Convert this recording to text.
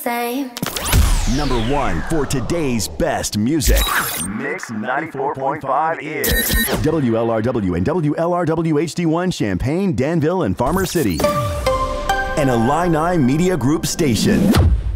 same. Number 1 for today's best music. Mix 94.5 is WLRW and WLRW HD1 Champaign, Danville, and Farmer City. An Illini Media Group station.